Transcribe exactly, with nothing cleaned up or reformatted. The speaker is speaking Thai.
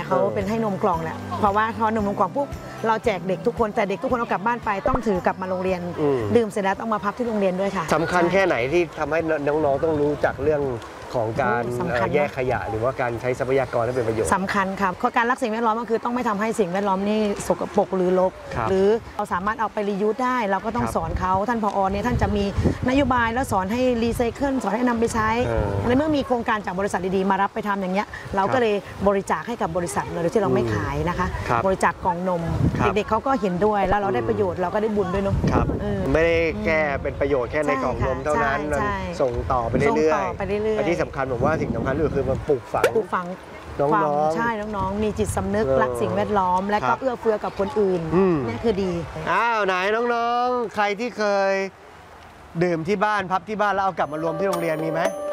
เนี่ยเขาเป็นให้นมกล่องแหละเพราะว่าเขานมกล่องปุ๊บเราแจกเด็กทุกคนแต่เด็กทุกคนเอากลับบ้านไปต้องถือกลับมาโรงเรียนดื่มเสร็จแล้วต้องมาพักที่โรงเรียนด้วยค่ะสำคัญแค่ไหนที่ทำให้น้องๆต้องรู้จักเรื่องของการแยกขยะหรือว่าการใช้ทรัพยากรให้เป็นประโยชน์สำคัญครับข้อการรักสิ่งแวดล้อมก็คือต้องไม่ทำให้สิ่งแวดล้อมนี่สกปรกหรือรกหรือเราสามารถเอาไปรียูสได้เราก็ต้องสอนเขาท่านผอเนี่ยท่านจะมีนโยบายแล้วสอนให้รีไซเคิลสอนให้นำไปใช้ในเมื่อมีโครงการจากบริษัทดีๆมารับไปทำอย่างเงี้ยเราก็เลยบริจาคให้กับบริษัทเลยโดยที่เราไม่ขายนะคะบริจาคกล่องนมเด็กๆเขาก็เห็นด้วยแล้วเราได้ประโยชน์เราก็ได้บุญด้วยเนาะไม่ได้แค่เป็นประโยชน์แค่ในกล่องนมเท่านั้นส่งต่อไปเรื่อยๆที่สำคัญผมว่าสิ่งสำคัญก็คือมันปลูกฝังปลูกฝังน้องๆใช่น้องๆมีจิตสำนึกรักสิ่งแวดล้อมและก็เอื้อเฟื้อกับคนอื่นนี่คือดีอ้าวไหนน้องๆใครที่เคยดื่มที่บ้านพับที่บ้านแล้วเอากลับมารวมที่โรงเรียนมีไหม